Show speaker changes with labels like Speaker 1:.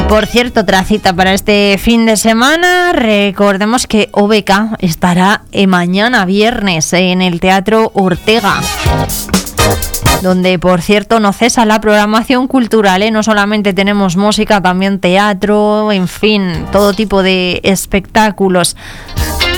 Speaker 1: Por cierto, otra cita para este fin de semana. Recordemos que OBK estará mañana viernes en el Teatro Ortega, donde, por cierto, no cesa la programación cultural, ¿eh? No solamente tenemos música, también teatro, en fin, todo tipo de espectáculos.